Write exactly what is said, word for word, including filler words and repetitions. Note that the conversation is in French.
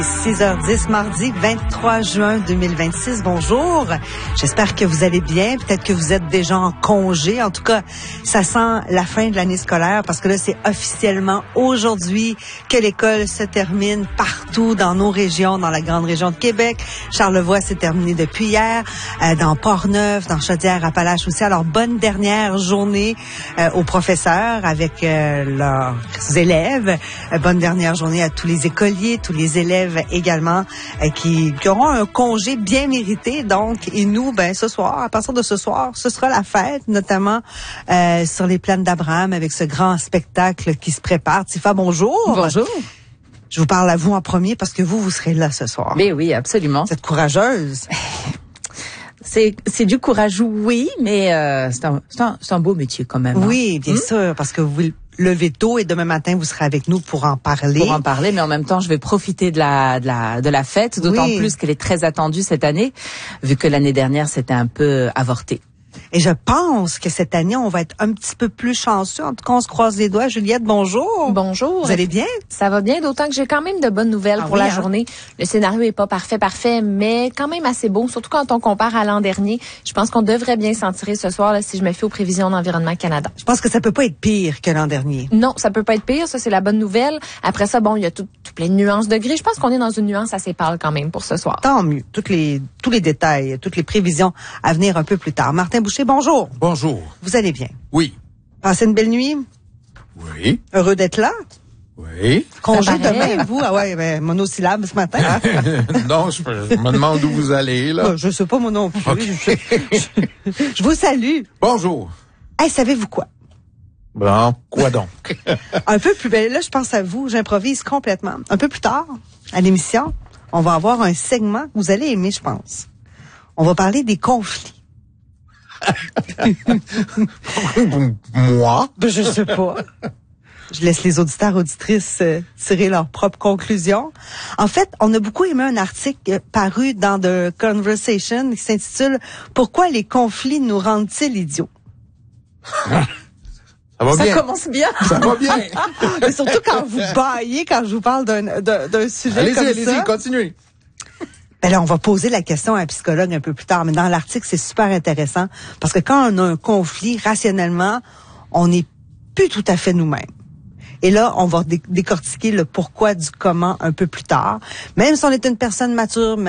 six heures dix, mardi vingt-trois juin deux mille vingt-six. Bonjour. J'espère que vous allez bien. Peut-être que vous êtes déjà en congé. En tout cas, ça sent la fin de l'année scolaire parce que là, c'est officiellement aujourd'hui que l'école se termine partout dans nos régions, dans la grande région de Québec. Charlevoix s'est terminé depuis hier, euh, dans Portneuf, dans Chaudière-Appalaches aussi. Alors, bonne dernière journée euh, aux professeurs avec euh, leurs élèves. Euh, bonne dernière journée à tous les écoliers, tous les élèves également euh, qui, qui auront un congé bien mérité. Donc, et nous, ben ce soir, à partir de ce soir, ce sera la fête, notamment euh, sur les plaines d'Abraham avec ce grand spectacle qui se prépare. Tifa, bonjour. Bonjour. Je vous parle à vous en premier parce que vous, vous serez là ce soir. Mais oui, absolument. Vous êtes courageuse. C'est c'est du courage, oui, mais euh, c'est un c'est un c'est un beau métier quand même. Oui, bien hein? sûr, parce que vous levez tôt et demain matin vous serez avec nous pour en parler. Pour en parler, mais en même temps, je vais profiter de la de la de la fête, d'autant oui. plus qu'elle est très attendue cette année, vu que l'année dernière c'était un peu avorté. Et je pense que cette année, on va être un petit peu plus chanceux. En tout cas, on se croise les doigts. Juliette, bonjour. Bonjour. Vous allez bien? Ça va bien, d'autant que j'ai quand même de bonnes nouvelles ah pour oui, la hein? journée. Le scénario est pas parfait, parfait, mais quand même assez beau, surtout quand on compare à l'an dernier. Je pense qu'on devrait bien s'en tirer ce soir, là, si je me fie aux prévisions d'Environnement Canada. Je pense que ça peut pas être pire que l'an dernier. Non, ça peut pas être pire, ça c'est la bonne nouvelle. Après ça, bon, il y a tout, tout plein de nuances de gris. Je pense qu'on est dans une nuance assez pâle quand même pour ce soir. Tant mieux. Toutes les, tous les détails, toutes les prévisions à venir un peu plus tard. Martin Boucher, bonjour. Bonjour. Vous allez bien? Oui. Passez une belle nuit? Oui. Heureux d'être là? Oui. Congé Ça paraît. demain, vous? Ah ouais, ben, monosyllabe ce matin. Hein? non, je, je me demande où vous allez, là. Ben, je sais pas moi non plus. Okay. Je, je, je vous salue. Bonjour. Hey, savez-vous quoi? Bon, quoi donc? Un peu plus, ben là, je pense à vous, j'improvise complètement. Un peu plus tard, à l'émission, on va avoir un segment que vous allez aimer, je pense. On va parler des conflits. Moi? Ben, je sais pas. Je laisse les auditeurs, auditrices euh, tirer leurs propres conclusions. En fait, on a beaucoup aimé un article paru dans The Conversation qui s'intitule « Pourquoi les conflits nous rendent-ils idiots? » Ça va Ça bien. commence bien. Ça va bien. Mais surtout quand vous baillez, quand je vous parle d'un, d'un, d'un sujet allez-y, comme allez-y, ça. continuez. Ben là, on va poser la question à un psychologue un peu plus tard, mais dans l'article, c'est super intéressant parce que quand on a un conflit, rationnellement, on n'est plus tout à fait nous-mêmes. Et là, on va dé- décortiquer le pourquoi du comment un peu plus tard. Même si on est une personne mature,